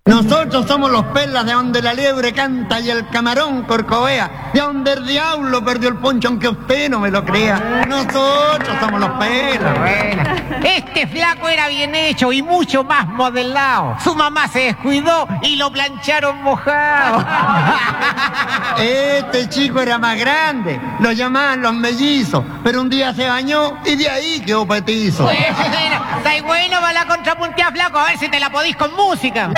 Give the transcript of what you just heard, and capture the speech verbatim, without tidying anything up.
Nosotros somos los pelas de donde la liebre canta y el camarón corcovea, de donde el diablo perdió el poncho aunque usted no me lo crea. Nosotros somos los pelas. Bueno, este flaco era bien hecho y mucho más modelado. Su mamá se descuidó y lo plancharon mojado. Este chico era más grande, lo llamaban los mellizos, pero un día se bañó y de ahí quedó petizo. Bueno, está bueno para la contrapuntea, flaco, a ver si te la podís con música.